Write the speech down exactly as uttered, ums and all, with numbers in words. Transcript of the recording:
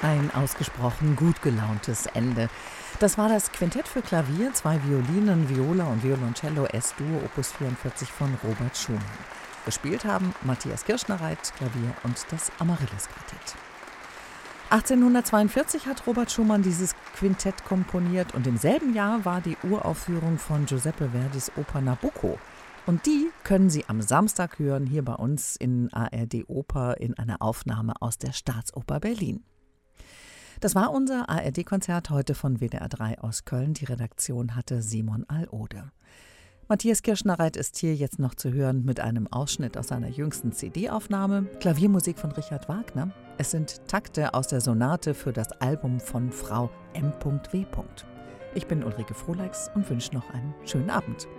Ein ausgesprochen gut gelauntes Ende. Das war das Quintett für Klavier, zwei Violinen, Viola und Violoncello Es-Dur Opus vierundvierzig von Robert Schumann. Gespielt haben Matthias Kirschner-Reit, Klavier und das Amaryllis-Quartett. achtzehnhundertzweiundvierzig hat Robert Schumann dieses Quintett komponiert und im selben Jahr war die Uraufführung von Giuseppe Verdis Oper Nabucco. Und die können Sie am Samstag hören, hier bei uns in A R D Oper in einer Aufnahme aus der Staatsoper Berlin. Das war unser A R D-Konzert heute von W D R drei aus Köln. Die Redaktion hatte Simon Alode. Matthias Kirschner-Reit ist hier jetzt noch zu hören mit einem Ausschnitt aus seiner jüngsten C D-Aufnahme. Klaviermusik von Richard Wagner. Es sind Takte aus der Sonate für das Album von Frau M W. Ich bin Ulrike Frohleix und wünsche noch einen schönen Abend.